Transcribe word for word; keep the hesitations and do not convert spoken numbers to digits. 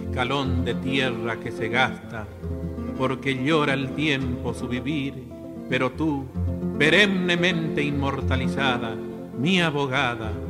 escalón de tierra que se gasta, porque llora el tiempo su vivir, pero tú, perennemente inmortalizada, mi abogada,